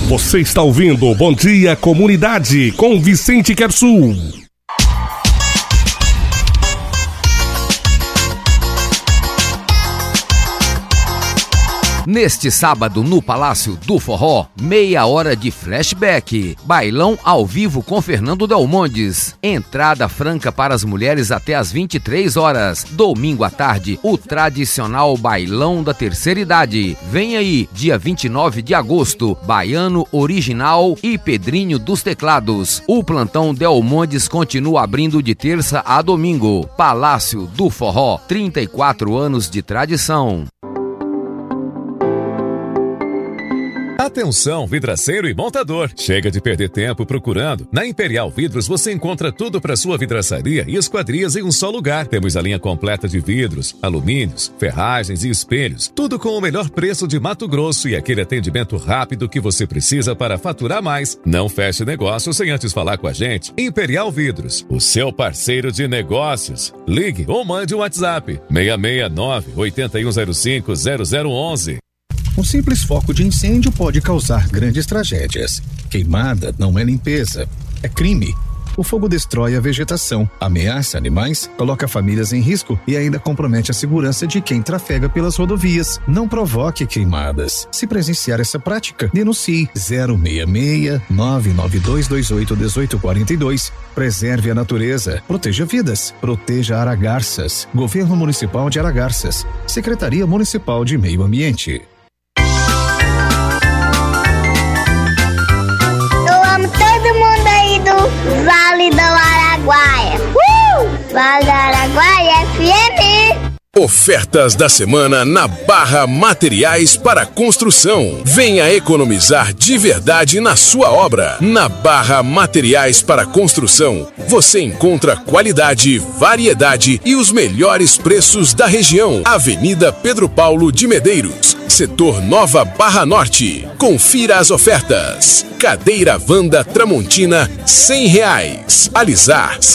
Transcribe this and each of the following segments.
Você está ouvindo Bom Dia Comunidade com Vicente Quersul. Neste sábado, no Palácio do Forró, meia hora de flashback. Bailão ao vivo com Fernando Delmondes. Entrada franca para as mulheres até às 23 horas. Domingo à tarde, o tradicional Bailão da Terceira Idade. Vem aí, dia 29 de agosto, Baiano Original e Pedrinho dos Teclados. O plantão Delmondes continua abrindo de terça a domingo. Palácio do Forró, 34 anos de tradição. Atenção, vidraceiro e montador. Chega de perder tempo procurando. Na Imperial Vidros você encontra tudo para sua vidraçaria e esquadrias em um só lugar. Temos a linha completa de vidros, alumínios, ferragens e espelhos. Tudo com o melhor preço de Mato Grosso e aquele atendimento rápido que você precisa para faturar mais. Não feche negócio sem antes falar com a gente. Imperial Vidros, o seu parceiro de negócios. Ligue ou mande um WhatsApp. 669-8105-0011. Um simples foco de incêndio pode causar grandes tragédias. Queimada não é limpeza, é crime. O fogo destrói a vegetação, ameaça animais, coloca famílias em risco e ainda compromete a segurança de quem trafega pelas rodovias. Não provoque queimadas. Se presenciar essa prática, denuncie 066-99228-1842. Preserve a natureza, proteja vidas, proteja Aragarças. Governo Municipal de Aragarças. Secretaria Municipal de Meio Ambiente. Todo mundo aí do Vale do Araguaia. Vale do Araguaia FM. Ofertas da semana na Barra Materiais para Construção. Venha economizar de verdade na sua obra. Na Barra Materiais para Construção, você encontra qualidade, variedade e os melhores preços da região. Avenida Pedro Paulo de Medeiros, Setor Nova Barra Norte. Confira as ofertas. Cadeira Wanda Tramontina, R$100. Alisar, R$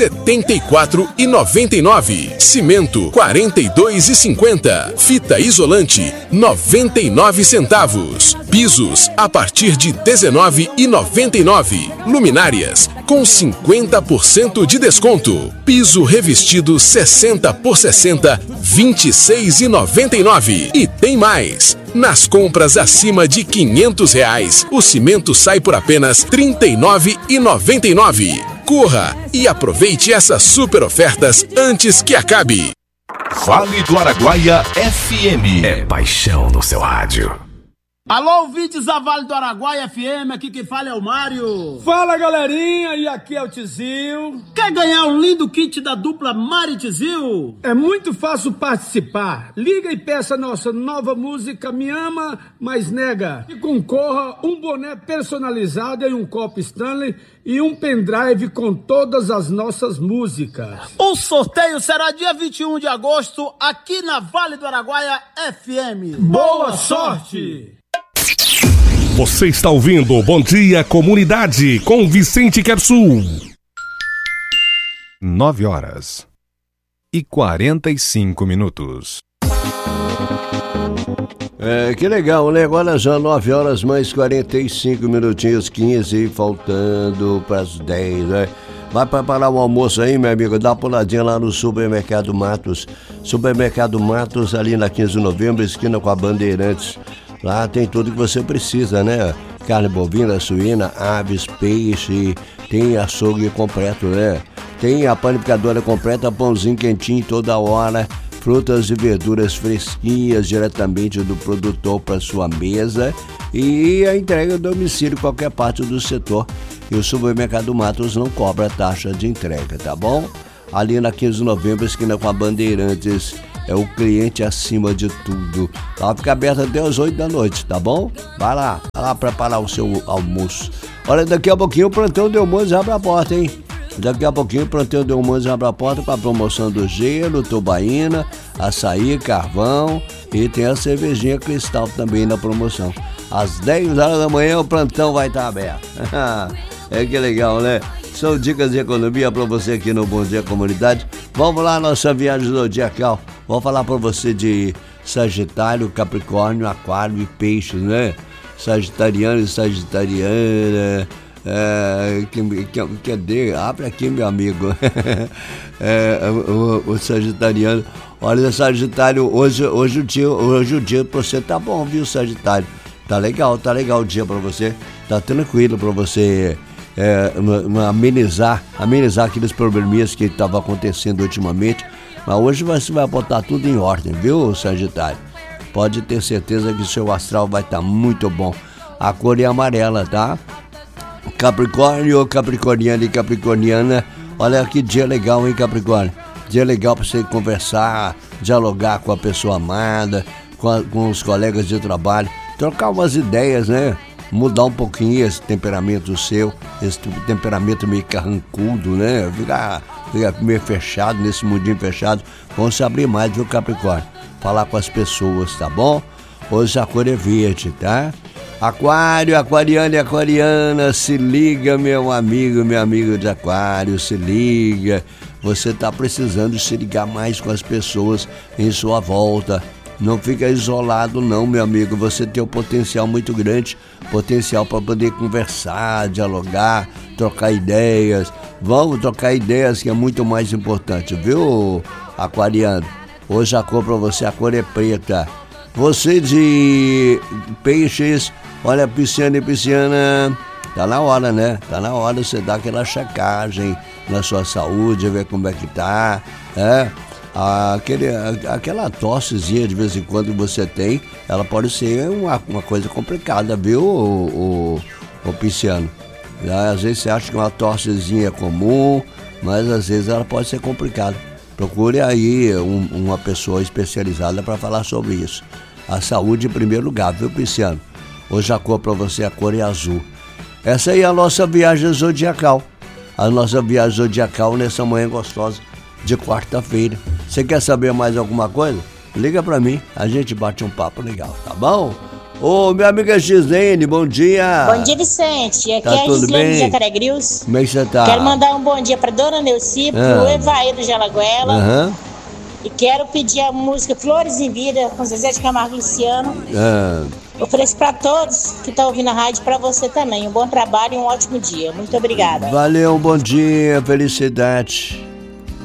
74,99. Cimento, R$ 42,50. Fita isolante, 99 centavos. Pisos, a partir de R$ 19,99. Luminárias, com 50% de desconto. Piso revestido 60 por 60, R$ 26,99. E tem mais! Nas compras acima de R$500, o cimento sai por apenas R$ 39,99. Corra e aproveite essas super ofertas antes que acabe. Vale do Araguaia FM. É paixão no seu rádio. Alô, ouvintes da Vale do Araguaia FM, aqui quem fala é o Mário. Fala, galerinha, e aqui é o Tizil. Quer ganhar um lindo kit da dupla Mário e Tizil? É muito fácil participar. Liga e peça nossa nova música Me Ama, Mas Nega. E concorra um boné personalizado e um copo Stanley e um pendrive com todas as nossas músicas. O sorteio será dia 21 de agosto, aqui na Vale do Araguaia FM. Boa sorte! Você está ouvindo Bom Dia Comunidade com Vicente Quersul. 9h45. Que legal, né? Agora já 9h mais 45 minutinhos, 15 faltando para as 10, né? Vai preparar o almoço aí, meu amigo, dá uma puladinha lá no Supermercado Matos. Supermercado Matos, ali na 15 de novembro, esquina com a Bandeirantes. Lá tem tudo que você precisa, né? Carne bovina, suína, aves, peixe, tem açougue completo, né? Tem a panificadora completa, pãozinho quentinho toda hora, frutas e verduras fresquinhas diretamente do produtor para sua mesa e a entrega do domicílio em qualquer parte do setor. E o Supermercado Matos não cobra taxa de entrega, tá bom? Ali na 15 de novembro, esquina com a Bandeirantes. É o cliente acima de tudo. Ela fica aberta até as 8 da noite, tá bom? Vai lá preparar o seu almoço. Olha, daqui a pouquinho o Plantão Delmondes abre a porta, hein? Daqui a pouquinho o Plantão Delmondes abre a porta com a promoção do gelo, tubaína, açaí, carvão e tem a cervejinha Cristal também na promoção. Às 10 horas da manhã o plantão vai estar aberto. É que legal, né? São dicas de economia para você aqui no Bom Dia Comunidade. Vamos lá, nossa viagem zodiacal. Vou falar para você de Sagitário, Capricórnio, Aquário e Peixes, né? sagitariano e sagitariana. Abre aqui, meu amigo. O sagitariano. Olha, Sagitário, hoje o dia pra você tá bom, viu, Sagitário? Tá legal o dia pra você. Tá tranquilo pra você amenizar aqueles probleminhas que estavam acontecendo ultimamente. Mas hoje você vai botar tudo em ordem, viu, Sagitário? Pode ter certeza que seu astral vai estar muito bom. A cor é amarela, tá? Capricórnio, capricorniano e capricorniana. Olha que dia legal, hein, Capricórnio? Dia legal para você conversar, dialogar com a pessoa amada, com os colegas de trabalho, trocar umas ideias, né? Mudar um pouquinho esse temperamento seu, esse temperamento meio carrancudo, né? Ficar meio fechado, nesse mundinho fechado. Vamos se abrir mais, viu, Capricórnio? Falar com as pessoas, tá bom? Hoje a cor é verde, tá? Aquário, aquariano e aquariana, se liga, meu amigo de aquário, se liga. Você está precisando se ligar mais com as pessoas em sua volta. Não fica isolado não, meu amigo. Você tem um potencial muito grande, potencial para poder conversar, dialogar, trocar ideias. Vamos trocar ideias, que é muito mais importante, viu, aquariano? Hoje a cor para você, a cor é preta. Você de peixes, olha, pisciano e pisciana, tá na hora, né? Tá na hora você dar aquela checagem na sua saúde, ver como é que tá, aquela tossezinha de vez em quando você tem, ela pode ser uma coisa complicada, viu, o pisciano? Às vezes você acha que uma tossezinha é comum, mas às vezes ela pode ser complicada. Procure aí uma pessoa especializada para falar sobre isso. A saúde em primeiro lugar, viu, pisciano? Hoje a cor para você, a cor é azul. Essa aí é a nossa viagem zodiacal. A nossa viagem zodiacal nessa manhã gostosa de quarta-feira. Você quer saber mais alguma coisa? Liga para mim, a gente bate um papo legal, tá bom? Ô, minha amiga Gislene, bom dia. Bom dia, Vicente. Aqui tá é a tudo Gislene bem? de Jacaré Grilos. Como é que você tá? Quero mandar um bom dia pra Dona Neuci, pro Evaí do Jalaguela. E quero pedir a música Flores em Vida, com Zezé de Camargo e Luciano. Ofereço pra todos que estão ouvindo a rádio, pra você também. Um bom trabalho e um ótimo dia. Muito obrigada. Valeu, um bom dia, felicidade.